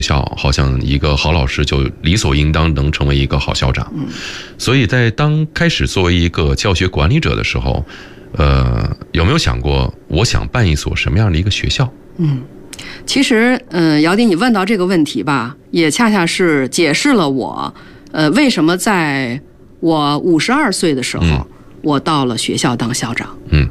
校好像一个好老师就理所应当能成为一个好校长，所以在当开始作为一个教学管理者的时候，有没有想过我想办一所什么样的一个学校？ 其实姚迪你问到这个问题吧，也恰恰是解释了我为什么在我52岁的时候，我到了学校当校长。